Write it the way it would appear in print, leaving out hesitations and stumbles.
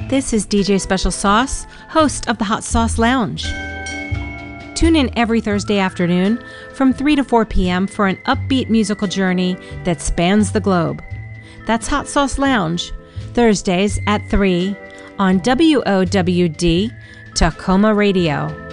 This is DJ Special Sauce, host of the Hot Sauce Lounge. Tune in every Thursday afternoon from 3 to 4 p.m. for an upbeat musical journey that spans the globe. That's Hot Sauce Lounge, Thursdays at 3 on WOWD Tacoma Radio.